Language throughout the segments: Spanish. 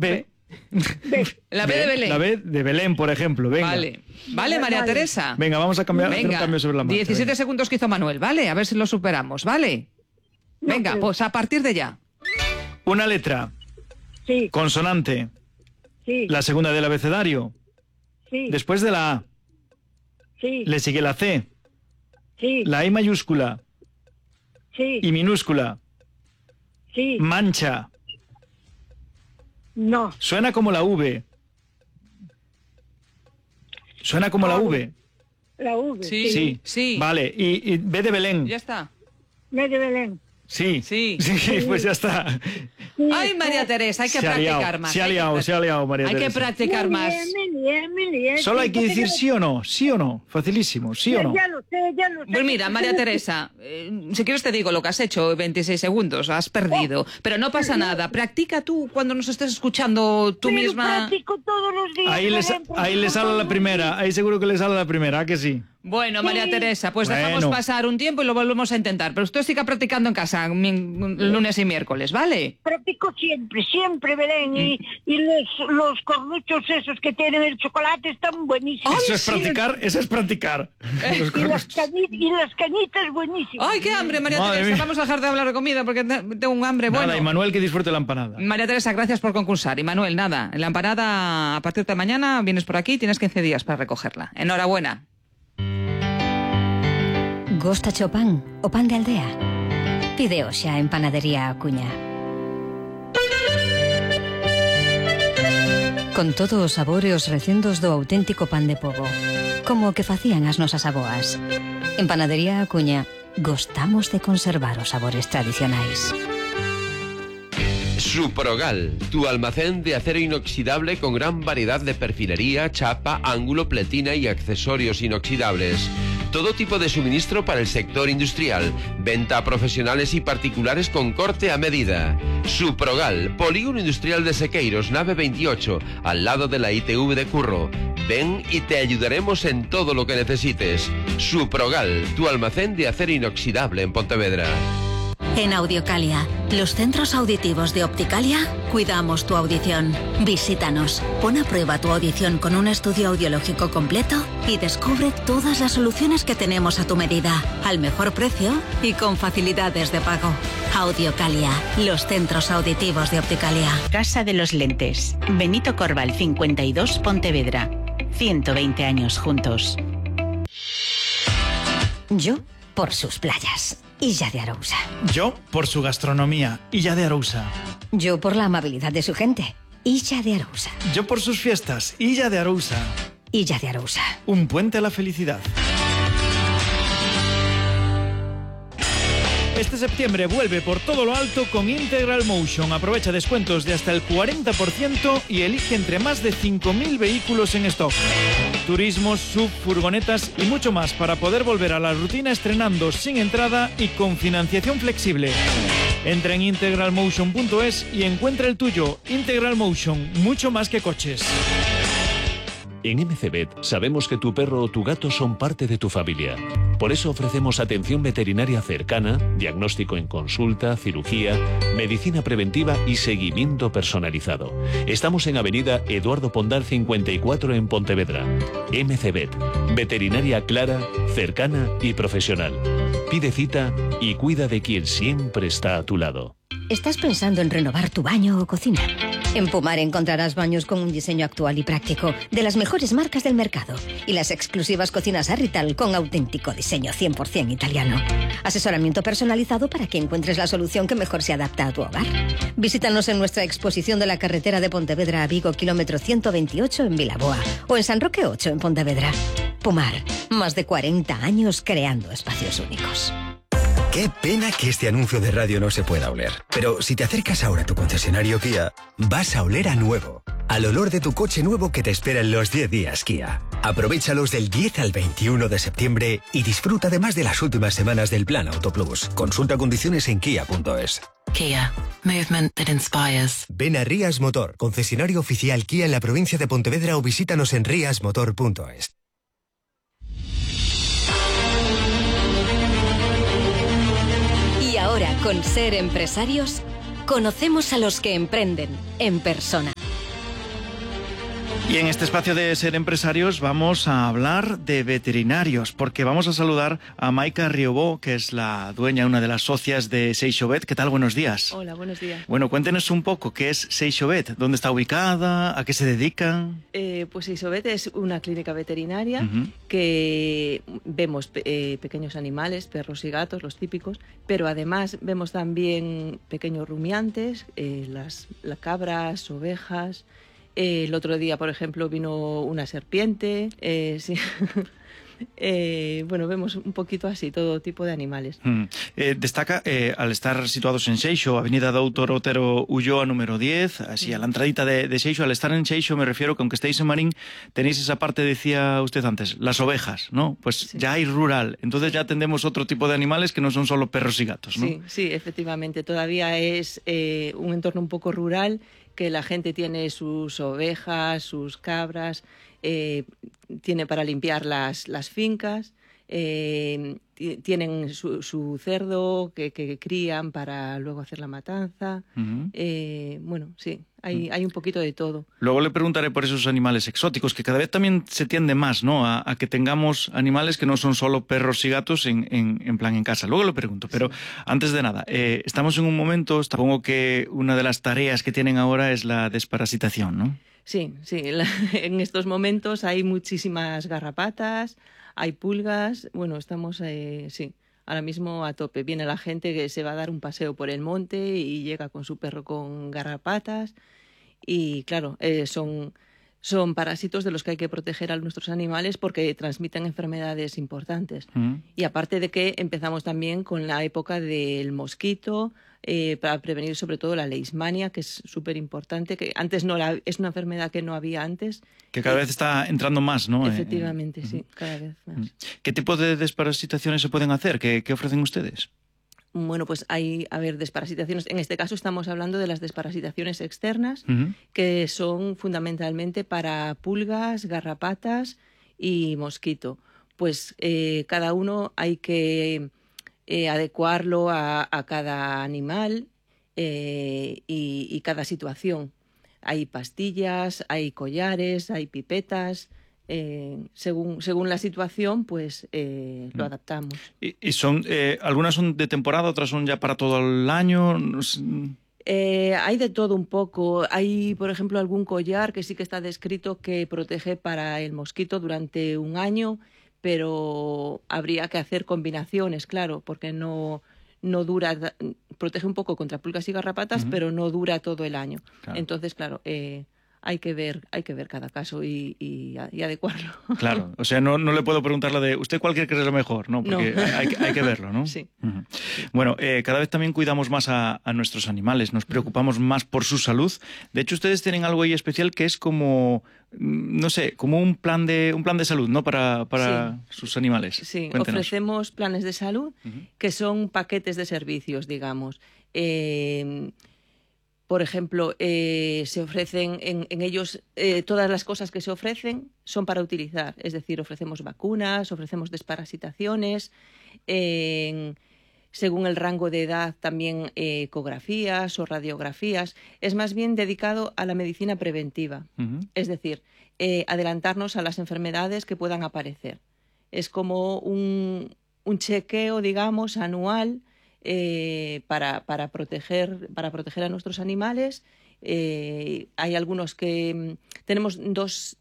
B. La B de Belén. La B de Belén, por ejemplo. Venga. Vale, María Teresa. Venga, vamos a cambiar, hacer un cambio sobre la marcha. 17 segundos que hizo Manuel, ¿vale? A ver si lo superamos, ¿vale? Venga, pues a partir de ya. Una letra. Sí. Consonante. Sí. La segunda del abecedario. Sí. Después de la A. Sí. Le sigue la C. Sí. La I mayúscula. Sí. Y minúscula. Sí. Mancha. No. Suena como la V. Suena como la V. La V. Sí. Vale, y B de Belén. Ya está. B de Belén. Sí, pues ya está. Ay, María Teresa, hay que practicar más. Se ha liado, María Teresa. Hay que practicar más. Solo hay que decir sí o no, facilísimo, sí o no. Ya lo sé. Pues mira, María Teresa, si quieres te digo lo que has hecho, 26 segundos, has perdido, pero no pasa nada. Practica tú cuando nos estés escuchando tú misma. Practico todos los días. Ahí le sale la primera, ahí seguro que le sale la primera, ¿a que sí? Bueno, María Teresa, pues dejamos pasar un tiempo y lo volvemos a intentar. Pero usted siga practicando en casa lunes y miércoles, ¿vale? Practico siempre, Belén. Y los cornuchos esos que tienen el chocolate están buenísimos. Eso es practicar. Y las cañitas buenísimas. ¡Ay, qué hambre, María Teresa! Vamos a dejar de hablar de comida porque tengo un hambre bueno. Nada, y Manuel que disfrute la empanada. María Teresa, gracias por concursar. Y Manuel, nada, en la empanada a partir de mañana vienes por aquí, tienes 15 días para recogerla. Enhorabuena. Gosta cho pan o pan de aldea? Pide hoxe en Panadería Acuña. Con todos os sabores recendos do auténtico pan de pobo, como o que facían as nosas aboas. En Panadería Acuña gostamos de conservar os sabores tradicionais. Suprogal, tu almacén de acero inoxidable con gran variedad de perfilería, chapa, ángulo, pletina y accesorios inoxidables. Todo tipo de suministro para el sector industrial. Venta a profesionales y particulares con corte a medida. Suprogal, Polígono Industrial de Sequeiros, nave 28, al lado de la ITV de Curro. Ven y te ayudaremos en todo lo que necesites. Suprogal, tu almacén de acero inoxidable en Pontevedra. En Audiocalia, los centros auditivos de Opticalia, cuidamos tu audición. Visítanos, pon a prueba tu audición con un estudio audiológico completo y descubre todas las soluciones que tenemos a tu medida, al mejor precio y con facilidades de pago. Audiocalia, los centros auditivos de Opticalia. Casa de los Lentes, Benito Corval 52, Pontevedra. 120 años juntos. Yo por sus playas. Illa de Arousa. Yo por su gastronomía. Illa de Arousa. Yo por la amabilidad de su gente. Illa de Arousa. Yo por sus fiestas. Illa de Arousa. Illa de Arousa. Un puente a la felicidad. Este septiembre vuelve por todo lo alto con Integral Motion. Aprovecha descuentos de hasta el 40% y elige entre más de 5.000 vehículos en stock. Turismos, sub, furgonetas y mucho más para poder volver a la rutina estrenando sin entrada y con financiación flexible. Entra en integralmotion.es y encuentra el tuyo. Integral Motion, mucho más que coches. En MCVet sabemos que tu perro o tu gato son parte de tu familia. Por eso ofrecemos atención veterinaria cercana, diagnóstico en consulta, cirugía, medicina preventiva y seguimiento personalizado. Estamos en Avenida Eduardo Pondal 54 en Pontevedra. MCVet, veterinaria clara, cercana y profesional. Pide cita y cuida de quien siempre está a tu lado. ¿Estás pensando en renovar tu baño o cocina? En Pumar encontrarás baños con un diseño actual y práctico de las mejores marcas del mercado y las exclusivas cocinas Arrital con auténtico diseño 100% italiano. Asesoramiento personalizado para que encuentres la solución que mejor se adapta a tu hogar. Visítanos en nuestra exposición de la carretera de Pontevedra a Vigo, kilómetro 128 en Vilaboa o en San Roque 8 en Pontevedra. Pumar, más de 40 años creando espacios únicos. Qué pena que este anuncio de radio no se pueda oler. Pero si te acercas ahora a tu concesionario Kia, vas a oler a nuevo. Al olor de tu coche nuevo que te espera en los 10 días Kia. Aprovéchalos del 10 al 21 de septiembre y disfruta además de las últimas semanas del Plan Auto Plus. Consulta condiciones en kia.es. Kia. Movement that inspires. Ven a Rías Motor, concesionario oficial Kia en la provincia de Pontevedra o visítanos en riasmotor.es. Y ahora, con Ser Empresarios, conocemos a los que emprenden en persona. Y en este espacio de Ser Empresarios vamos a hablar de veterinarios, porque vamos a saludar a Maika Riobó, que es la dueña, una de las socias de Seixovet. ¿Qué tal? Buenos días. Hola, buenos días. Bueno, cuéntenos un poco, ¿qué es Seixovet? ¿Dónde está ubicada? ¿A qué se dedican? Pues Seixovet es una clínica veterinaria que vemos pequeños animales, perros y gatos, los típicos, pero además vemos también pequeños rumiantes, las cabras, ovejas. El otro día, por ejemplo, vino una serpiente. Sí. Bueno, vemos un poquito así, todo tipo de animales. Destaca, al estar situados en Seixo, Avenida Doutor Otero Ulloa número 10, así a la entradita de Seixo, al estar en Seixo me refiero que aunque estéis en Marín, tenéis esa parte, decía usted antes, las ovejas, ¿no? Pues sí. Ya hay rural, entonces ya tendemos otro tipo de animales que no son solo perros y gatos, ¿no? Sí, efectivamente, todavía es un entorno un poco rural, que la gente tiene sus ovejas, sus cabras, tiene para limpiar las fincas, tienen su cerdo que crían para luego hacer la matanza. Bueno, sí, hay un poquito de todo. Luego le preguntaré por esos animales exóticos, que cada vez también se tiende más, ¿no? A que tengamos animales que no son solo perros y gatos en plan en casa. Luego le pregunto, pero antes de nada, estamos en un momento, supongo que una de las tareas que tienen ahora es la desparasitación, ¿no? Sí, en estos momentos hay muchísimas garrapatas, hay pulgas, bueno, estamos, ahora mismo a tope. Viene la gente que se va a dar un paseo por el monte y llega con su perro con garrapatas y claro, son parásitos de los que hay que proteger a nuestros animales porque transmiten enfermedades importantes. Y aparte de que empezamos también con la época del mosquito, para prevenir sobre todo la leishmania, que es súper importante, que antes es una enfermedad que no había antes. Que cada vez está entrando más, ¿no? Efectivamente, sí, cada vez más. ¿Qué tipo de desparasitaciones se pueden hacer? ¿Qué ofrecen ustedes? Bueno, pues hay, desparasitaciones. En este caso estamos hablando de las desparasitaciones externas, que son fundamentalmente para pulgas, garrapatas y mosquito. Pues cada uno hay que adecuarlo a cada animal y cada situación. Hay pastillas, hay collares, hay pipetas. Según la situación, pues lo adaptamos. ¿Y son algunas son de temporada, otras son ya para todo el año? Hay de todo un poco. Hay, por ejemplo, algún collar que sí que está descrito que protege para el mosquito durante un año, pero habría que hacer combinaciones, claro, porque no dura, protege un poco contra pulgas y garrapatas, pero no dura todo el año. Claro. Entonces, claro, hay que ver cada caso y adecuarlo. Claro, o sea, no le puedo preguntar la de ¿usted cuál cree que es lo mejor? No, porque no. Hay que verlo, ¿no? Sí. Bueno, cada vez también cuidamos más a nuestros animales, nos preocupamos más por su salud. De hecho, ustedes tienen algo ahí especial que es como, no sé, como un plan de salud, ¿no? Para sus animales. Sí, Cuéntenos. Ofrecemos planes de salud que son paquetes de servicios, digamos. Por ejemplo, se ofrecen en ellos, todas las cosas que se ofrecen son para utilizar. Es decir, ofrecemos vacunas, ofrecemos desparasitaciones, según el rango de edad también ecografías o radiografías. Es más bien dedicado a la medicina preventiva. Es decir, adelantarnos a las enfermedades que puedan aparecer. Es como un chequeo, digamos, anual, para proteger a nuestros animales. Hay algunos que tenemos dos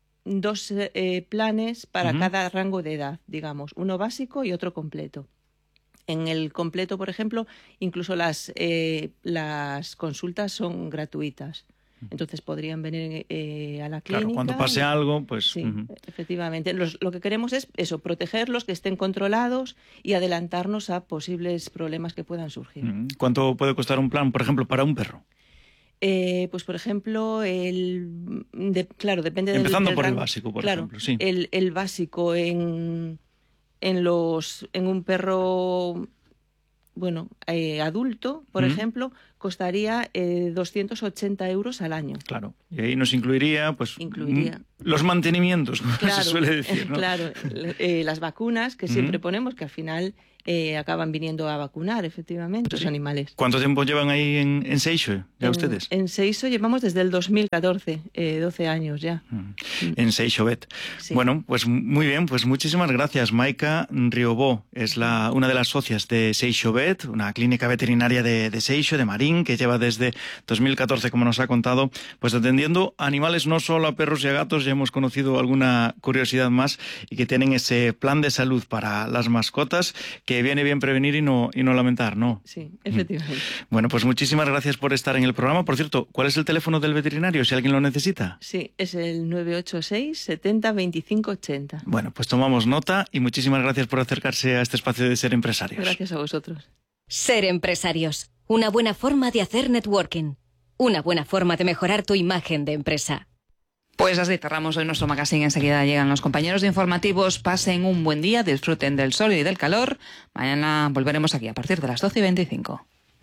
planes para cada rango de edad, digamos, uno básico y otro completo. En el completo, por ejemplo, incluso las consultas son gratuitas. Entonces podrían venir a la clínica. Claro, cuando pase algo, pues... Sí, efectivamente. Lo que queremos es eso, protegerlos, que estén controlados y adelantarnos a posibles problemas que puedan surgir. ¿Cuánto puede costar un plan, por ejemplo, para un perro? Pues, por ejemplo, claro, depende del... Empezando por el básico, por claro, ejemplo. Sí. El básico en un perro... Bueno, adulto, por ejemplo, costaría 280 euros al año. Claro, y ahí nos incluiría, pues, los mantenimientos, como se suele decir, ¿no? Claro, las vacunas que siempre ponemos, que al final acaban viniendo a vacunar, efectivamente, los animales. ¿Cuánto tiempo llevan ahí en Seixo, ya ustedes? En Seixo llevamos desde el 2014, 12 años ya. En Seixo Vet. Sí. Bueno, pues muy bien, pues muchísimas gracias. Maica Riobó es una de las socias de Seixo Vet, una clínica veterinaria de Seixo, de Marín, que lleva desde 2014, como nos ha contado, pues atendiendo a animales, no solo a perros y a gatos. Ya hemos conocido alguna curiosidad más, y que tienen ese plan de salud para las mascotas, que viene bien prevenir y no lamentar, ¿no? Sí, efectivamente. Bueno, pues muchísimas gracias por estar en el programa. Por cierto, ¿cuál es el teléfono del veterinario, si alguien lo necesita? Sí, es el 986 70 25 80. Bueno, pues tomamos nota, y muchísimas gracias por acercarse a este espacio de Ser Empresarios. Gracias a vosotros. Ser Empresarios, una buena forma de hacer networking, una buena forma de mejorar tu imagen de empresa. Pues así cerramos hoy nuestro magazine. Enseguida llegan los compañeros de informativos. Pasen un buen día, disfruten del sol y del calor. Mañana volveremos aquí a partir de las 12:25.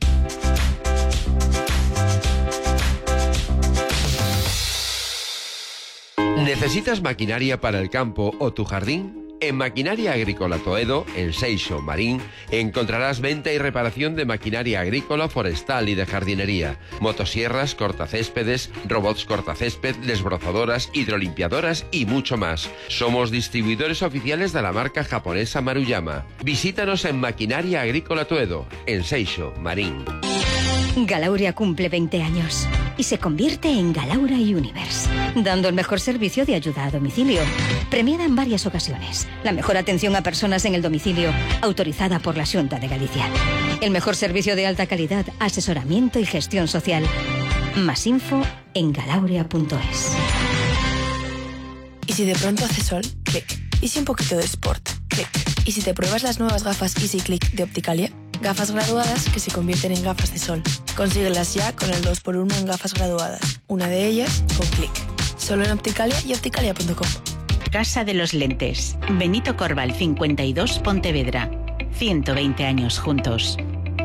¿Necesitas maquinaria para el campo o tu jardín? En Maquinaria Agrícola Toedo, en Seixo, Marín, encontrarás venta y reparación de maquinaria agrícola, forestal y de jardinería, motosierras, cortacéspedes, robots cortacésped, desbrozadoras, hidrolimpiadoras y mucho más. Somos distribuidores oficiales de la marca japonesa Maruyama. Visítanos en Maquinaria Agrícola Toedo, en Seixo, Marín. Galauria cumple 20 años y se convierte en Galaura Universe, dando el mejor servicio de ayuda a domicilio, premiada en varias ocasiones, la mejor atención a personas en el domicilio, autorizada por la Xunta de Galicia, el mejor servicio de alta calidad, asesoramiento y gestión social. Más info en galauria.es. ¿Y si de pronto hace sol? Clic. ¿Y si un poquito de sport? Clic. ¿Y si te pruebas las nuevas gafas Easy Click de Opticalia? Gafas graduadas que se convierten en gafas de sol. Consíguelas ya con el 2x1 en gafas graduadas. Una de ellas con clic. Solo en Opticalia y opticalia.com. Casa de los Lentes. Benito Corval 52, Pontevedra. 120 años juntos.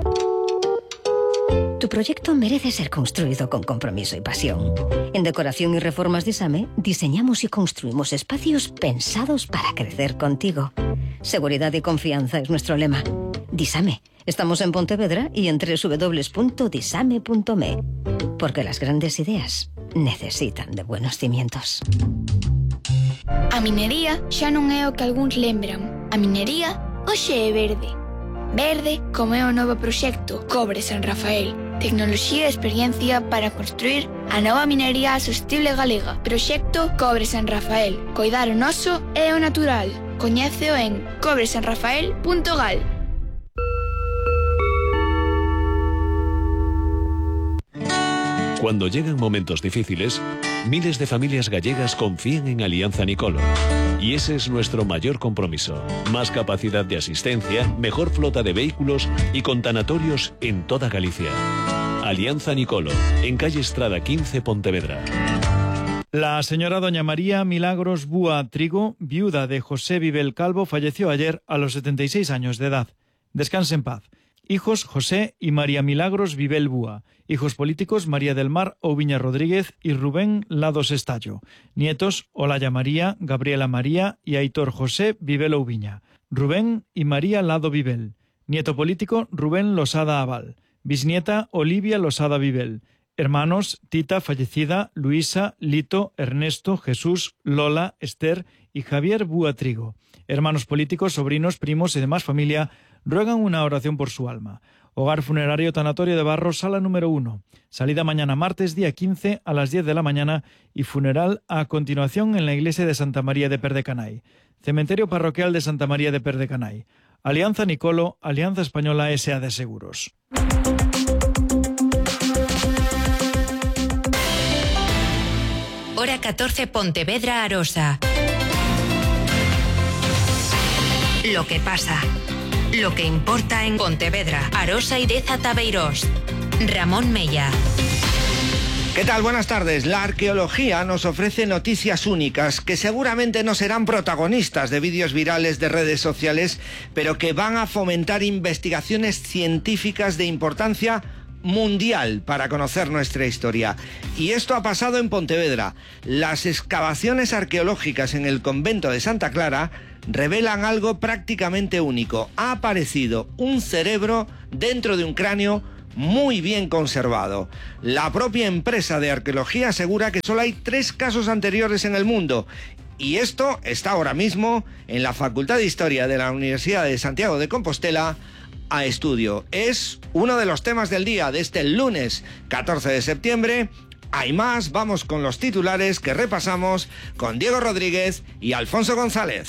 Tu proyecto merece ser construido con compromiso y pasión. En Decoración y Reformas Disame diseñamos y construimos espacios pensados para crecer contigo. Seguridad y confianza es nuestro lema. Disame. Estamos en Pontevedra y en www.disame.me. Porque las grandes ideas necesitan de buenos cimientos. A minería xa non é o que algúns lembran. A minería hoxe é verde. Verde como é o novo proxecto Cobre San Rafael. Tecnoloxía e experiencia para construir a nova minería sostible galega. Proxecto Cobre San Rafael. Coidar o noso é o natural. Coñéceo en cobresanrafael.gal. Cuando llegan momentos difíciles, miles de familias gallegas confían en Alianza Nicolo. Y ese es nuestro mayor compromiso. Más capacidad de asistencia, mejor flota de vehículos y con tanatorios en toda Galicia. Alianza Nicolo, en calle Estrada 15, Pontevedra. La señora doña María Milagros Búa Trigo, viuda de José Vivel Calvo, falleció ayer a los 76 años de edad. Descanse en paz. Hijos José y María Milagros Vivel Búa. Hijos políticos María del Mar Oubiña Rodríguez y Rubén Lados Estallo. Nietos Olaya María, Gabriela María y Aitor José Vivel Oubiña. Rubén y María Lado Vivel. Nieto político Rubén Losada Aval. Bisnieta Olivia Losada Vivel. Hermanos Tita fallecida, Luisa, Lito, Ernesto, Jesús, Lola, Esther y Javier Búa Trigo. Hermanos políticos, sobrinos, primos y demás familia ruegan una oración por su alma. Hogar Funerario Tanatorio de Barros, sala número 1. Salida mañana martes, día 15, a las 10 de la mañana y funeral a continuación en la iglesia de Santa María de Perdecanay. Cementerio Parroquial de Santa María de Perdecanay. Alianza Nicolo, Alianza Española S.A. de Seguros. Hora 14, Pontevedra, Arosa. Lo que pasa. Lo que importa en Pontevedra, Arosa y Deza Tabeirós. Ramón Mella. ¿Qué tal? Buenas tardes. La arqueología nos ofrece noticias únicas que seguramente no serán protagonistas de vídeos virales de redes sociales, pero que van a fomentar investigaciones científicas de importancia mundial para conocer nuestra historia. Y esto ha pasado en Pontevedra. Las excavaciones arqueológicas en el convento de Santa Clara revelan algo prácticamente único. Ha aparecido un cerebro dentro de un cráneo muy bien conservado. La propia empresa de arqueología asegura que solo hay 3 casos anteriores en el mundo. Y esto está ahora mismo en la Facultad de Historia de la Universidad de Santiago de Compostela a estudio. Es uno de los temas del día de este lunes 14 de septiembre. Hay más, vamos con los titulares que repasamos con Diego Rodríguez y Alfonso González.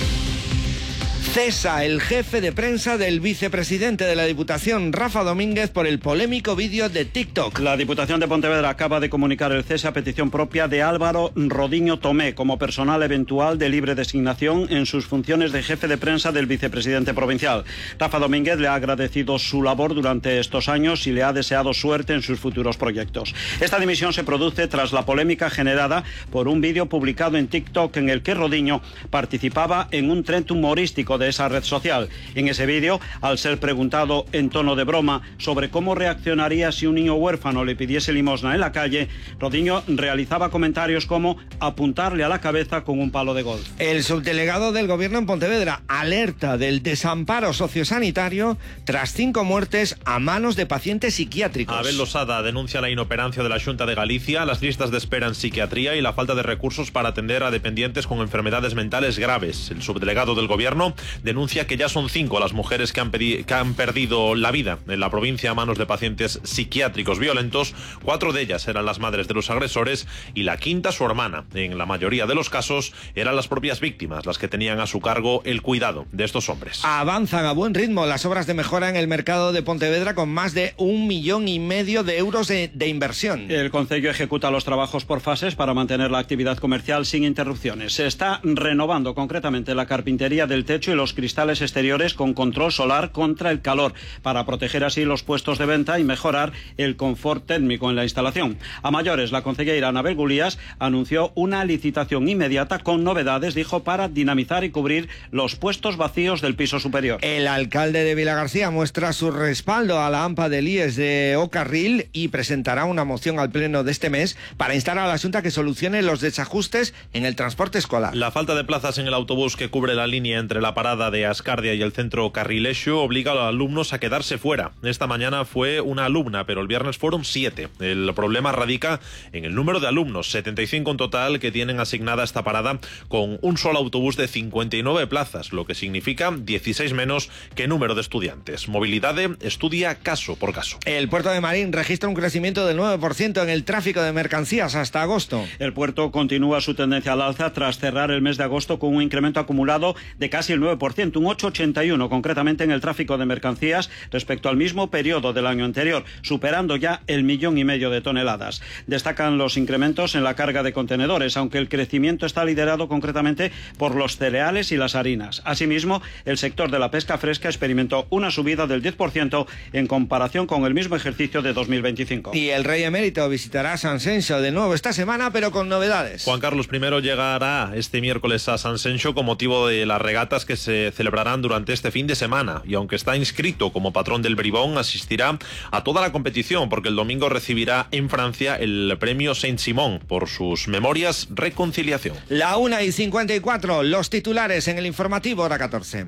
Cesa el jefe de prensa del vicepresidente de la Diputación, Rafa Domínguez, por el polémico vídeo de TikTok. La Diputación de Pontevedra acaba de comunicar el cese a petición propia de Álvaro Rodiño Tomé como personal eventual de libre designación en sus funciones de jefe de prensa del vicepresidente provincial. Rafa Domínguez le ha agradecido su labor durante estos años y le ha deseado suerte en sus futuros proyectos. Esta dimisión se produce tras la polémica generada por un vídeo publicado en TikTok en el que Rodiño participaba en un tren humorístico de esa red social. En ese vídeo, al ser preguntado en tono de broma sobre cómo reaccionaría si un niño huérfano le pidiese limosna en la calle, Rodiño realizaba comentarios como apuntarle a la cabeza con un palo de golf. El subdelegado del Gobierno en Pontevedra alerta del desamparo sociosanitario tras 5 muertes a manos de pacientes psiquiátricos. Abel Losada denuncia la inoperancia de la Xunta de Galicia, las listas de espera en psiquiatría y la falta de recursos para atender a dependientes con enfermedades mentales graves. El subdelegado del Gobierno denuncia que ya son 5 las mujeres que han perdido la vida en la provincia a manos de pacientes psiquiátricos violentos. 4 de ellas eran las madres de los agresores y la 5ª su hermana. En la mayoría de los casos eran las propias víctimas las que tenían a su cargo el cuidado de estos hombres. Avanzan a buen ritmo las obras de mejora en el mercado de Pontevedra con más de 1,5 millones de euros de inversión. El concello ejecuta los trabajos por fases para mantener la actividad comercial sin interrupciones. Se está renovando concretamente la carpintería del techo y los cristales exteriores con control solar contra el calor, para proteger así los puestos de venta y mejorar el confort térmico en la instalación. A mayores, la concejera Anabel Gulías anunció una licitación inmediata con novedades, dijo, para dinamizar y cubrir los puestos vacíos del piso superior. El alcalde de Vilagarcía muestra su respaldo a la AMPA del IES de Ocarril y presentará una moción al pleno de este mes para instar a la Xunta que solucione los desajustes en el transporte escolar. La falta de plazas en el autobús que cubre la línea entre la parada de Ascardia y el centro Carrilexo obliga a los alumnos a quedarse fuera. Esta mañana fue una alumna, pero el viernes fueron 7. El problema radica en el número de alumnos, 75 en total, que tienen asignada esta parada con un solo autobús de 59 plazas, lo que significa 16 menos que número de estudiantes. Movilidade estudia caso por caso. El puerto de Marín registra un crecimiento del 9% en el tráfico de mercancías hasta agosto. El puerto continúa su tendencia al alza tras cerrar el mes de agosto con un incremento acumulado de casi el 9%, un 8,81 concretamente en el tráfico de mercancías respecto al mismo periodo del año anterior, superando ya el 1,5 millones de toneladas. Destacan los incrementos en la carga de contenedores, aunque el crecimiento está liderado concretamente por los cereales y las harinas. Asimismo, el sector de la pesca fresca experimentó una subida del 10% en comparación con el mismo ejercicio de 2025. Y el rey emérito visitará San Senxo de nuevo esta semana, pero con novedades. Juan Carlos I llegará este miércoles a San Senxo con motivo de las regatas que se celebrarán durante este fin de semana, y aunque está inscrito como patrón del Bribón, asistirá a toda la competición porque el domingo recibirá en Francia el premio Saint-Simon por sus memorias Reconciliación. La 1:54, los titulares en el informativo hora 14.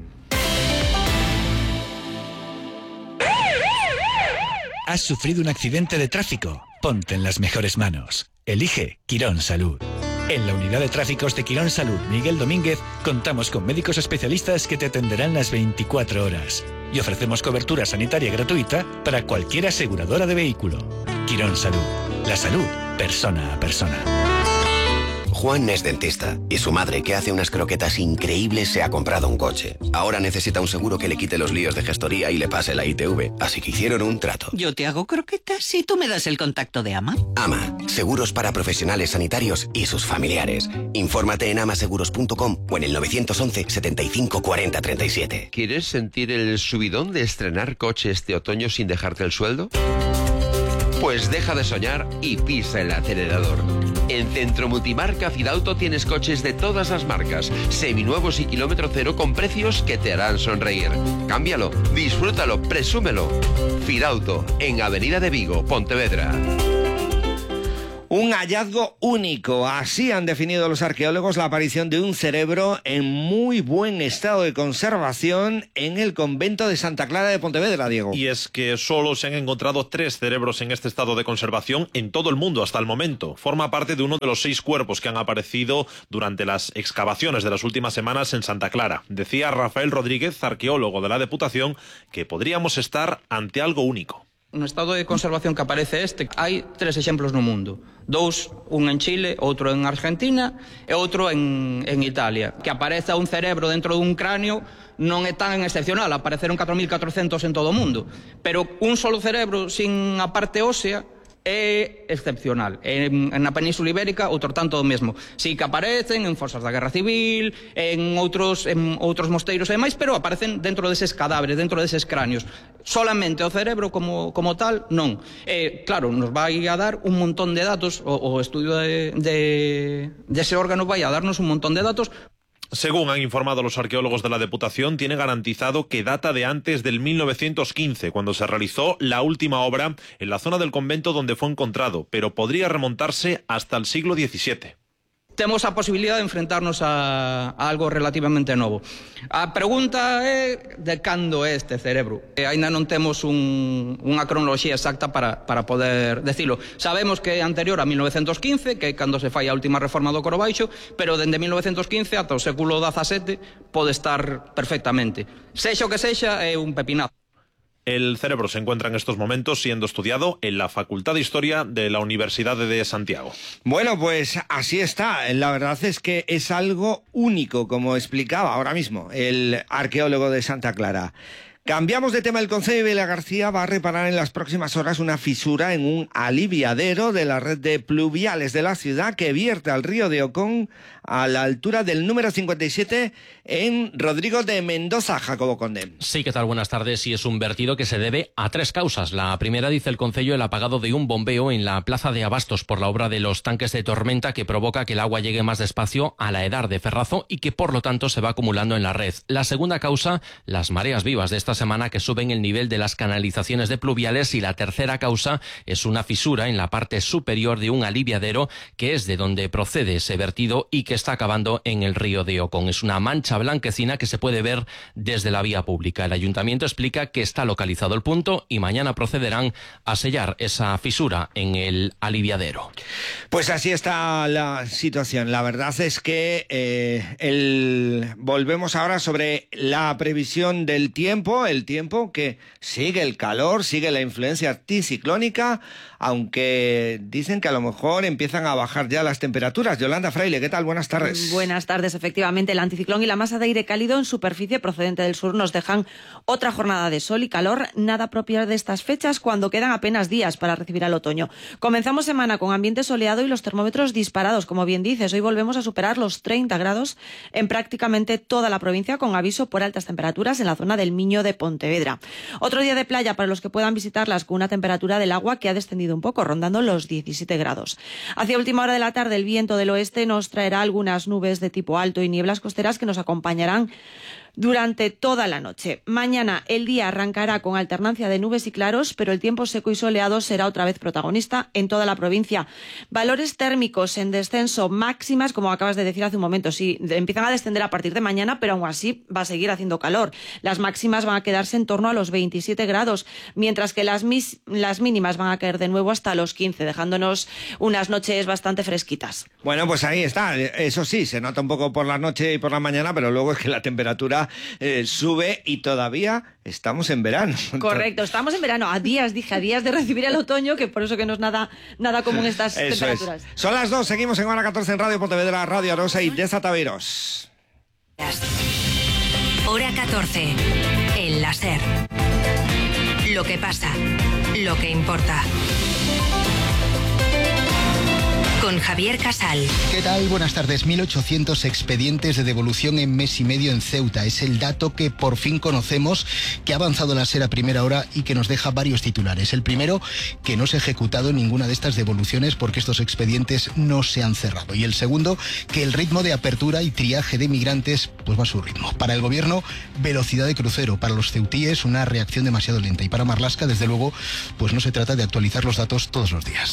¿Has sufrido un accidente de tráfico? Ponte en las mejores manos. Elige Quirón Salud. En la unidad de tráficos de Quirón Salud Miguel Domínguez contamos con médicos especialistas que te atenderán las 24 horas y ofrecemos cobertura sanitaria gratuita para cualquier aseguradora de vehículo. Quirón Salud. La salud, persona a persona. Juan es dentista y su madre, que hace unas croquetas increíbles, se ha comprado un coche. Ahora necesita un seguro que le quite los líos de gestoría y le pase la ITV, así que hicieron un trato. Yo te hago croquetas y tú me das el contacto de AMA. AMA, seguros para profesionales sanitarios y sus familiares. Infórmate en amaseguros.com o en el 911 75 40 37. ¿Quieres sentir el subidón de estrenar coche este otoño sin dejarte el sueldo? Pues deja de soñar y pisa el acelerador. En Centro Multimarca Fidauto tienes coches de todas las marcas, seminuevos y kilómetro cero con precios que te harán sonreír. Cámbialo, disfrútalo, presúmelo. Fidauto, en Avenida de Vigo, Pontevedra. Un hallazgo único, así han definido los arqueólogos la aparición de un cerebro en muy buen estado de conservación en el convento de Santa Clara de Pontevedra, Diego. Y es que solo se han encontrado 3 cerebros en este estado de conservación en todo el mundo hasta el momento. Forma parte de uno de los 6 cuerpos que han aparecido durante las excavaciones de las últimas semanas en Santa Clara. Decía Rafael Rodríguez, arqueólogo de la Deputación, que podríamos estar ante algo único. No estado de conservación que aparece hai 3 exemplos no mundo. 2, un en Chile, outro en Argentina e outro en Italia. Que apareza un cerebro dentro dun cráneo non é tan excepcional, apareceron 4.400 en todo o mundo. Pero un solo cerebro sin a parte ósea é excepcional. Na Península Ibérica, outro tanto do mesmo. Si que aparecen en fosas da Guerra Civil, en outros mosteiros e máis, pero aparecen dentro deses cadáveres, dentro deses cráneos. Solamente o cerebro como tal, non. Claro, nos vai a dar un montón de datos, o estudio dese órgano vai a darnos un montón de datos. Según han informado los arqueólogos de la Deputación, tiene garantizado que data de antes del 1915, cuando se realizó la última obra en la zona del convento donde fue encontrado, pero podría remontarse hasta el siglo XVII. Temos a posibilidade de enfrentarnos a algo relativamente novo. A pregunta é de cando é este cerebro. Ainda non temos unha cronoloxía exacta para poder decilo. Sabemos que é anterior a 1915, que é cando se fai a última reforma do Coro Baixo, pero dende 1915 ata o século XVII pode estar perfectamente. Sexa o que sexa, é un pepinazo. El cerebro se encuentra en estos momentos siendo estudiado en la Facultad de Historia de la Universidad de Santiago. Bueno, pues así está. La verdad es que es algo único, como explicaba ahora mismo el arqueólogo de Santa Clara. Cambiamos de tema. El Concello de Vilagarcía va a reparar en las próximas horas una fisura en un aliviadero de la red de pluviales de la ciudad que vierte al río de Ocón a la altura del número 57 en Rodrigo de Mendoza. Jacobo Conde. Sí, ¿qué tal? Buenas tardes. Y es un vertido que se debe a 3 causas. La primera, dice el Concello, el apagado de un bombeo en la plaza de Abastos por la obra de los tanques de tormenta que provoca que el agua llegue más despacio a la Edar de Ferrazo y que por lo tanto se va acumulando en la red. La segunda causa, las mareas vivas de esta semana que suben el nivel de las canalizaciones de pluviales, y la tercera causa es una fisura en la parte superior de un aliviadero que es de donde procede ese vertido y que está acabando en el río de Ocón. Es una mancha blanquecina que se puede ver desde la vía pública. El ayuntamiento explica que está localizado el punto y mañana procederán a sellar esa fisura en el aliviadero. Pues así está la situación. La verdad es que volvemos ahora sobre la previsión del tiempo. El tiempo que sigue el calor, sigue la influencia anticiclónica, aunque dicen que a lo mejor empiezan a bajar ya las temperaturas. Yolanda Fraile, ¿qué tal? Buenas tardes. Buenas tardes. Efectivamente, el anticiclón y la masa de aire cálido en superficie procedente del sur nos dejan otra jornada de sol y calor, nada propia de estas fechas cuando quedan apenas días para recibir al otoño. Comenzamos semana con ambiente soleado y los termómetros disparados, como bien dices. Hoy volvemos a superar los 30 grados en prácticamente toda la provincia, con aviso por altas temperaturas en la zona del Miño de Pontevedra. Otro día de playa para los que puedan visitarlas, con una temperatura del agua que ha descendido un poco, rondando los 17 grados. Hacia última hora de la tarde, el viento del oeste nos traerá algunas nubes de tipo alto y nieblas costeras que nos acompañarán durante toda la noche. Mañana el día arrancará con alternancia de nubes y claros, pero el tiempo seco y soleado será otra vez protagonista en toda la provincia. Valores térmicos en descenso, máximas, como acabas de decir hace un momento, sí, empiezan a descender a partir de mañana, pero aún así va a seguir haciendo calor. Las máximas van a quedarse en torno a los 27 grados, mientras que las mínimas van a caer de nuevo hasta los 15, dejándonos unas noches bastante fresquitas. Bueno, pues ahí está. Eso sí, se nota un poco por la noche y por la mañana, pero luego es que la temperatura sube y todavía estamos en verano. Correcto, estamos en verano, a días de recibir el otoño, que por eso que no es nada común estas temperaturas. Son las 2, seguimos en hora 14 en Radio Pontevedra, Radio Arosa y Deza Beiros. Hora 14, el láser. Lo que pasa, lo que importa. Con Javier Casal. ¿Qué tal? Buenas tardes. 1.800 expedientes de devolución en mes y medio en Ceuta. Es el dato que por fin conocemos, que ha avanzado la SER a primera hora y que nos deja varios titulares. El primero, que no se ha ejecutado ninguna de estas devoluciones porque estos expedientes no se han cerrado. Y el segundo, que el ritmo de apertura y triaje de migrantes pues va a su ritmo. Para el gobierno, velocidad de crucero. Para los ceutíes, una reacción demasiado lenta. Y para Marlaska, desde luego, pues no se trata de actualizar los datos todos los días.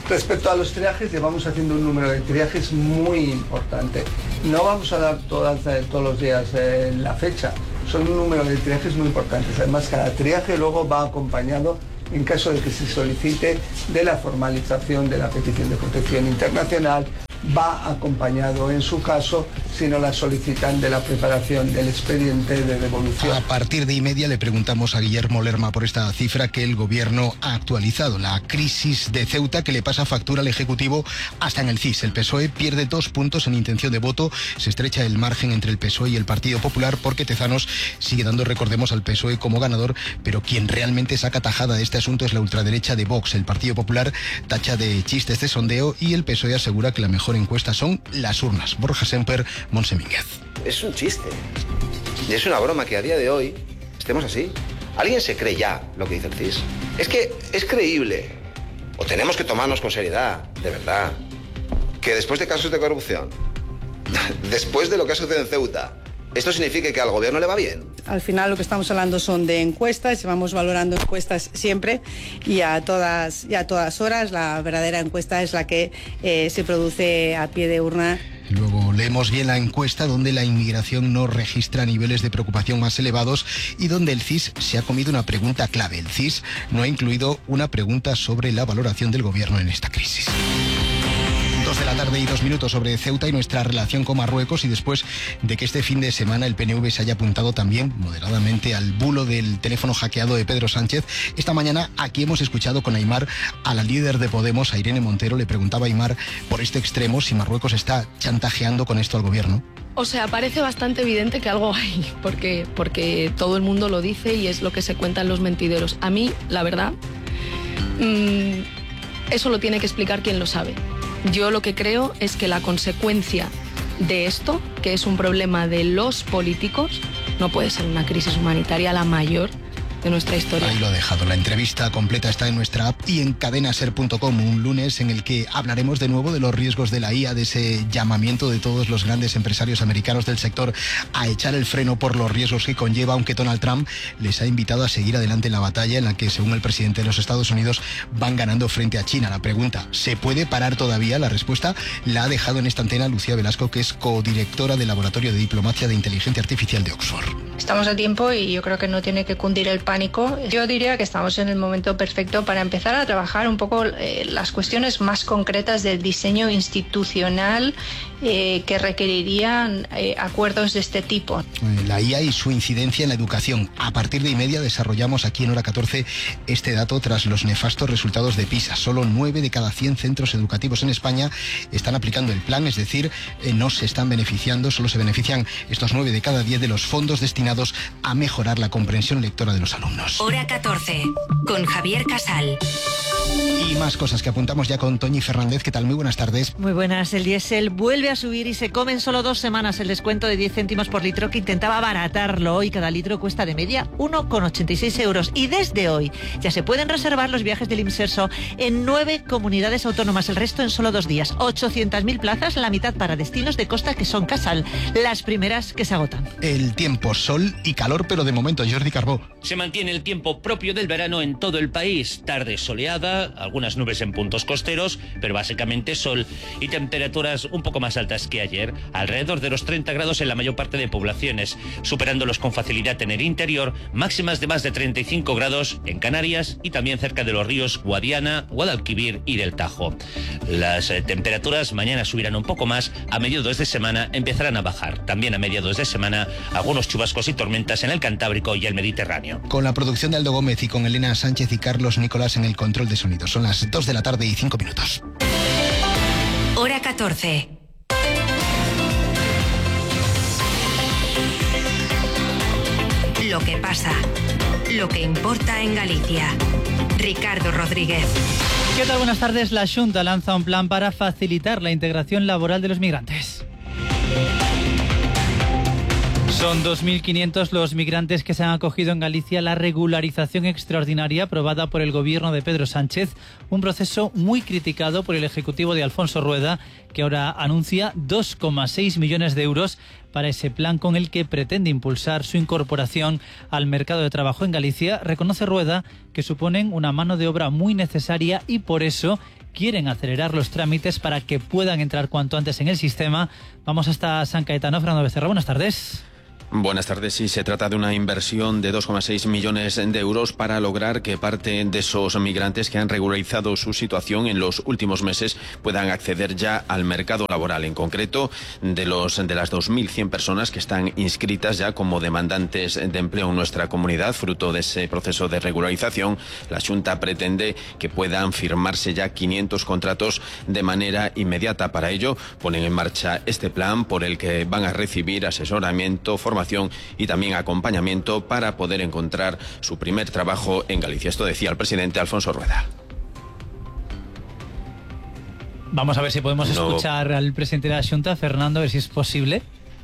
Respecto a los triajes, llevamos haciendo un número de triajes muy importante. No vamos a dar todos los días la fecha, son un número de triajes muy importantes. Además, cada triaje luego va acompañado, en caso de que se solicite, de la formalización de la petición de protección internacional, va acompañado, en su caso, si no la solicitan, de la preparación del expediente de devolución. A partir de 1:30 le preguntamos a Guillermo Lerma por esta cifra que el Gobierno ha actualizado. La crisis de Ceuta, que le pasa factura al Ejecutivo hasta en el CIS. El PSOE pierde 2 puntos en intención de voto. Se estrecha el margen entre el PSOE y el Partido Popular porque Tezanos sigue dando, recordemos, al PSOE como ganador, pero quien realmente saca tajada de este asunto es la ultraderecha de Vox. El Partido Popular tacha de chistes de sondeo y el PSOE asegura que la mejor encuesta son las urnas. Borja Semper, Montse Mínguez. Es un chiste. Y es una broma que a día de hoy estemos así. ¿Alguien se cree ya lo que dice el CIS? Es que es creíble. O tenemos que tomarnos con seriedad, de verdad, que después de casos de corrupción, después de lo que ha sucedido en Ceuta, ¿esto significa que al gobierno le va bien? Al final lo que estamos hablando son de encuestas, llevamos valorando encuestas siempre y a todas horas. La verdadera encuesta es la que se produce a pie de urna. Luego leemos bien la encuesta donde la inmigración no registra niveles de preocupación más elevados y donde el CIS se ha comido una pregunta clave. El CIS no ha incluido una pregunta sobre la valoración del gobierno en esta crisis. 2 de la tarde y 2 minutos sobre Ceuta y nuestra relación con Marruecos, y después de que este fin de semana el PNV se haya apuntado también moderadamente al bulo del teléfono hackeado de Pedro Sánchez, esta mañana aquí hemos escuchado con Aimar a la líder de Podemos, a Irene Montero. Le preguntaba a Aimar por este extremo si Marruecos está chantajeando con esto al gobierno. O sea, parece bastante evidente que algo hay, porque todo el mundo lo dice y es lo que se cuentan los mentideros. A mí, la verdad, eso lo tiene que explicar quien lo sabe. Yo lo que creo es que la consecuencia de esto, que es un problema de los políticos, no puede ser una crisis humanitaria la mayor de nuestra historia. Ahí lo ha dejado. La entrevista completa está en nuestra app y en cadenaser.com, un lunes en el que hablaremos de nuevo de los riesgos de la IA, de ese llamamiento de todos los grandes empresarios americanos del sector a echar el freno por los riesgos que conlleva, aunque Donald Trump les ha invitado a seguir adelante en la batalla en la que, según el presidente de los Estados Unidos, van ganando frente a China. La pregunta, ¿se puede parar todavía? La respuesta la ha dejado en esta antena Lucía Velasco, que es codirectora del Laboratorio de Diplomacia de Inteligencia Artificial de Oxford. Estamos a tiempo y yo creo que no tiene que cundir el pánico. Yo diría que estamos en el momento perfecto para empezar a trabajar un poco las cuestiones más concretas del diseño institucional que requerirían acuerdos de este tipo. La IA y su incidencia en la educación. A partir de 1:30 desarrollamos aquí en Hora 14 este dato tras los nefastos resultados de PISA. Solo 9 de cada 100 centros educativos en España están aplicando el plan, es decir, no se están beneficiando, solo se benefician estos 9 de cada 10 de los fondos destinados a mejorar la comprensión lectora de los alumnos. Hora 14, con Javier Casal. Y más cosas que apuntamos ya con Toñi Fernández. ¿Qué tal? Muy buenas tardes. Muy buenas. El diésel vuelve a subir y se come en solo 2 semanas el descuento de 10 céntimos por litro que intentaba abaratarlo. Hoy cada litro cuesta de media 1,86 euros. Y desde hoy ya se pueden reservar los viajes del Imserso en 9 comunidades autónomas. El resto en solo 2 días. 800.000 plazas, la mitad para destinos de costa que son Casal. Las primeras que se agotan. El tiempo, sol y calor, pero de momento, Jordi Carbó. Se mantiene el tiempo propio del verano en todo el país. Tarde soleada, algunas nubes en puntos costeros, pero básicamente sol y temperaturas un poco más altas que ayer, alrededor de los 30 grados en la mayor parte de poblaciones, superándolos con facilidad en el interior, máximas de más de 35 grados en Canarias y también cerca de los ríos Guadiana, Guadalquivir y del Tajo. Las temperaturas mañana subirán un poco más, a mediados de semana empezarán a bajar. También a mediados de semana algunos chubascos y tormentas en el Cantábrico y el Mediterráneo. Con la producción de Aldo Gómez y con Elena Sánchez y Carlos Nicolás en el control de sonido. Son las 2 de la tarde y 5 minutos. Hora 14. Lo que pasa, lo que importa en Galicia. Ricardo Rodríguez. ¿Qué tal? Buenas tardes. La Xunta lanza un plan para facilitar la integración laboral de los migrantes. Son 2.500 los migrantes que se han acogido en Galicia a la regularización extraordinaria aprobada por el gobierno de Pedro Sánchez, un proceso muy criticado por el Ejecutivo de Alfonso Rueda, que ahora anuncia 2,6 millones de euros para ese plan con el que pretende impulsar su incorporación al mercado de trabajo en Galicia. Reconoce Rueda que suponen una mano de obra muy necesaria y por eso quieren acelerar los trámites para que puedan entrar cuanto antes en el sistema. Vamos hasta San Cayetano. Fernando Becerra, buenas tardes. Buenas tardes. Sí, se trata de una inversión de 2,6 millones de euros para lograr que parte de esos migrantes que han regularizado su situación en los últimos meses puedan acceder ya al mercado laboral. En concreto, de las 2.100 personas que están inscritas ya como demandantes de empleo en nuestra comunidad, fruto de ese proceso de regularización, la Xunta pretende que puedan firmarse ya 500 contratos de manera inmediata. Para ello, ponen en marcha este plan por el que van a recibir asesoramiento, formación y también acompañamiento para poder encontrar su primer trabajo en Galicia. Esto decía el presidente Alfonso Rueda. Vamos a ver si podemos escuchar al presidente de la Xunta, Fernando, a ver si es posible.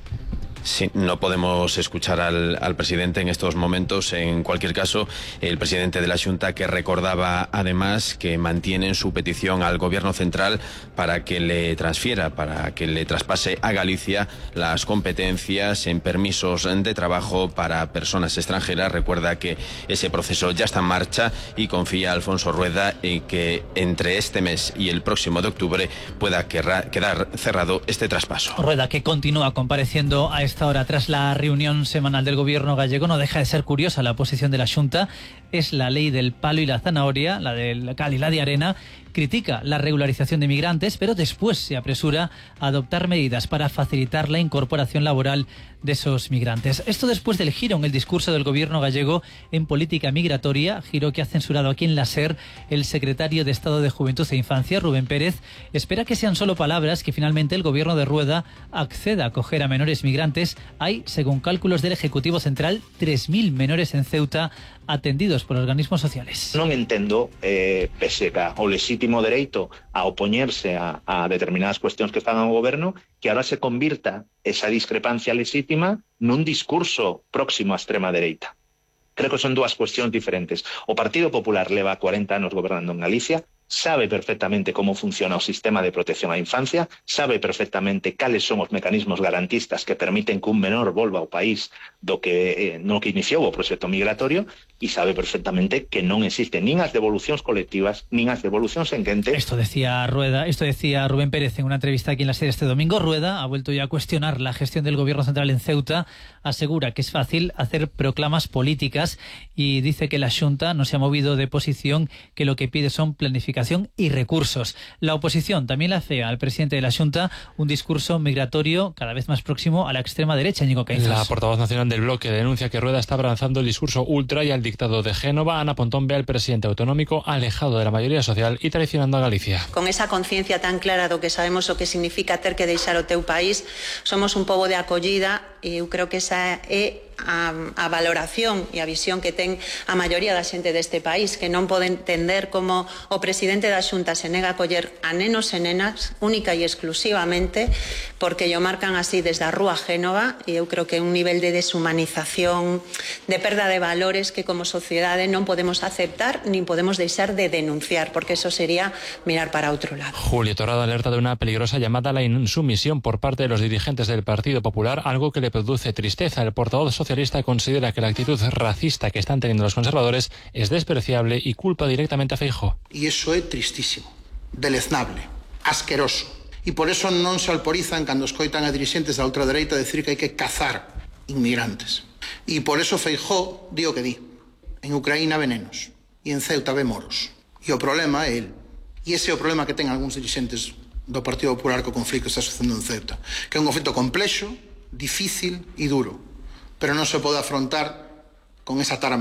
Sí, no podemos escuchar al presidente en estos momentos. En cualquier caso, el presidente de la Xunta, que recordaba además que mantienen su petición al Gobierno central para que le transfiera, para que le traspase a Galicia las competencias en permisos de trabajo para personas extranjeras. Recuerda que ese proceso ya está en marcha y confía Alfonso Rueda en que entre este mes y el próximo de octubre pueda quedar cerrado este traspaso. Rueda, que continúa compareciendo a esta hora tras la reunión semanal del gobierno gallego. No deja de ser curiosa la posición de la Xunta. Es la ley del palo y la zanahoria, la del cal y la de arena. Critica la regularización de migrantes, pero después se apresura a adoptar medidas para facilitar la incorporación laboral de esos migrantes. Esto después del giro en el discurso del gobierno gallego en política migratoria, giro que ha censurado aquí en la SER el secretario de Estado de Juventud e Infancia, Rubén Pérez. Espera que sean solo palabras, que finalmente el gobierno de Rueda acceda a acoger a menores migrantes. Hay, según cálculos del Ejecutivo Central, 3.000 menores en Ceuta atendidos por organismos sociales. Non entendo, pese ao lexítimo dereito a opoñerse a determinadas cuestións que están ao goberno, que ahora se convirta esa discrepancia lexítima nun discurso próximo á extrema dereita. Creo que son dúas cuestións diferentes. O Partido Popular leva 40 anos gobernando en Galicia, sabe perfectamente como funciona o sistema de protección á infancia, sabe perfectamente cales son os mecanismos garantistas que permiten que un menor volva ao país no que iniciou o proxecto migratorio e sabe perfectamente que non existen nin as devolucións colectivas nin as devolucións en quente. Esto decía Rubén Pérez en una entrevista aquí en la SER este domingo. Rueda ha vuelto ya a cuestionar la gestión del gobierno central en Ceuta, asegura que es fácil hacer proclamas políticas y dice que la Xunta no se ha movido de posición, que lo que pide son planificación y recursos. La oposición también le hace al presidente de la Xunta un discurso migratorio cada vez más próximo a la extrema derecha. Ñigo Caizos. La portavoz nacional del bloque denuncia que Rueda está abrazando el discurso ultra y al dictado de Génova. Ana Pontón ve al presidente autonómico alejado de la mayoría social y traicionando a Galicia. Con esa conciencia tan clara do que sabemos o que significa ter que deixar o teu país, somos un pobo de acollida e eu creo que esa é a valoración e a visión que ten a maioría da xente deste país, que non pode entender como o presidente da Xunta se nega a coller a nenos e nenas única e exclusivamente porque lo marcan así desde a Rúa Génova, e eu creo que é un nivel de deshumanización, de perda de valores que como sociedade non podemos aceptar nin podemos deixar de denunciar, porque eso sería mirar para outro lado. Julio Torrado alerta de una peligrosa llamada a la insumisión por parte de los dirigentes del Partido Popular, algo que le produce tristeza. El portavoz socialista considera que la actitud racista que están teniendo los conservadores es despreciable y culpa directamente a Feijóo. E iso é tristísimo, deleznable, asqueroso. E por eso non se alporizan cando escoitan a dirixentes da ultradereita decir que hai que cazar inmigrantes. E por eso Feijóo di o que di. En Ucraína venenos e en Ceuta ve moros. E o problema é el. E ese é o problema que ten algúns dirixentes do Partido Popular co conflito que está sucedendo en Ceuta, que é un conflito complexo, difícil e duro, pero non se pode afrontar con esa tara mental.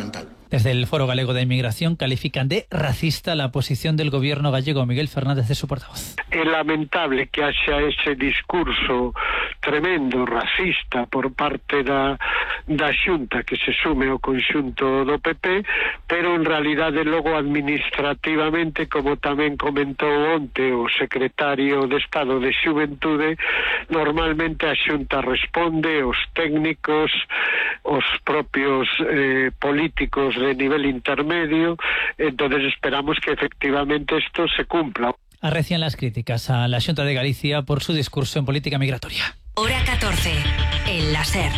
Desde el Foro Galego de Inmigración califican de racista la posición del gobierno gallego. Miguel Fernández es su portavoz. É lamentable que haxa ese discurso tremendo, racista, por parte da Xunta, que se sume ao conxunto do PP, pero en realidade logo administrativamente, como tamén comentou onte o secretario de Estado de Xuventude, normalmente a Xunta responde, os técnicos, os propios políticos de nivel intermedio, entonces esperamos que efectivamente esto se cumpla. Arrecian las críticas a la Xunta de Galicia por su discurso en política migratoria. Hora 14, el láser.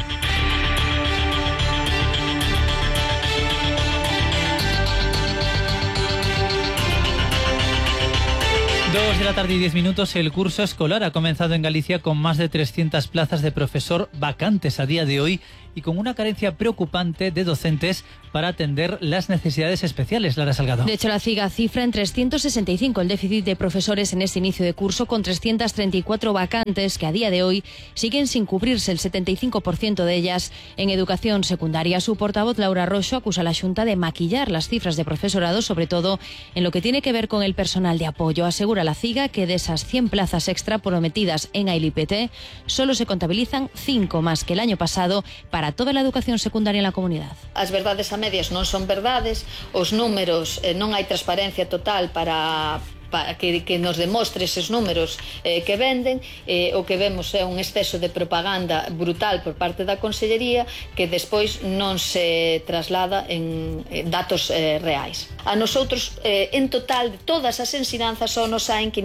2 de la tarde y 10 minutos. El curso escolar ha comenzado en Galicia con más de 300 plazas de profesor vacantes a día de hoy y con una carencia preocupante de docentes para atender las necesidades especiales. Lara Salgado. De hecho, la CIGA cifra en 365 el déficit de profesores en este inicio de curso, con 334 vacantes que a día de hoy siguen sin cubrirse, el 75% de ellas en educación secundaria. Su portavoz, Laura Roxo, acusa a la Xunta de maquillar las cifras de profesorado, sobre todo en lo que tiene que ver con el personal de apoyo. Asegura la CIGA que de esas 100 plazas extra prometidas en AILIPT, solo se contabilizan 5 más que el año pasado para toda la educación secundaria en la comunidad. As verdades a medias non son verdades, os números non hai transparencia total para que nos demostre eses números que venden. O que vemos é un exceso de propaganda brutal por parte da Consellería que despois non se traslada en datos reais. A nosotros, en total, de todas as ensinanzas só nos saen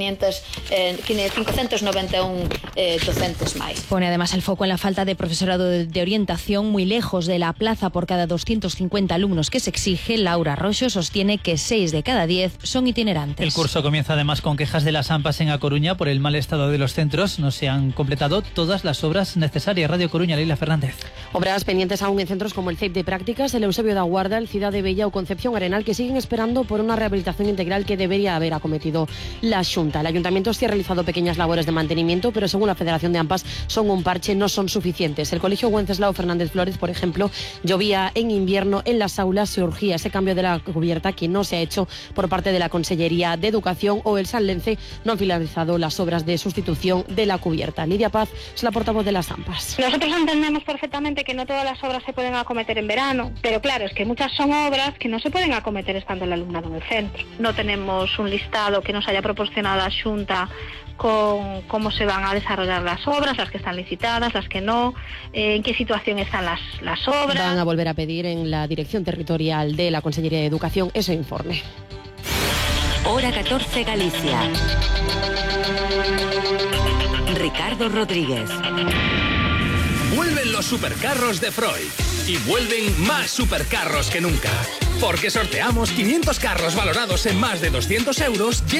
591 docentes máis. Pone además el foco en la falta de profesorado de orientación, muy lejos de la plaza por cada 250 alumnos que se exige. Laura Roxo sostiene que 6 de cada 10 son itinerantes. El curso comienza además con quejas de las AMPAs en A Coruña por el mal estado de los centros. No se han completado todas las obras necesarias. Radio Coruña, Leila Fernández. Obras pendientes aún en centros como el CEIP de Prácticas, el Eusebio da Guarda, el Cidade Bella o Concepción Arenal, que siguen esperando por una rehabilitación integral que debería haber acometido la Xunta. El Ayuntamiento sí ha realizado pequeñas labores de mantenimiento, pero según la Federación de AMPAs son un parche, no son suficientes. El Colegio Wenceslao Fernández Flórez, por ejemplo, llovía en invierno, en las aulas se urgía ese cambio de la cubierta que no se ha hecho por parte de la Consellería de Educación, o el Sanlense no han finalizado las obras de sustitución de la cubierta. Lidia Paz es la portavoz de las AMPAs. Nosotros entendemos perfectamente que no todas las obras se pueden acometer en verano, pero claro, es que muchas son obras que no se pueden acometer estando el alumnado en el centro. No tenemos un listado que nos haya proporcionado la Xunta con cómo se van a desarrollar las obras, las que están licitadas, las que no, en qué situación están las obras. Van a volver a pedir en la Dirección Territorial de la Consellería de Educación ese informe. Hora 14 Galicia. Ricardo Rodríguez. Vuelven los supercarros de Freud y vuelven más supercarros que nunca, porque sorteamos 500 carros valorados en más de 200 euros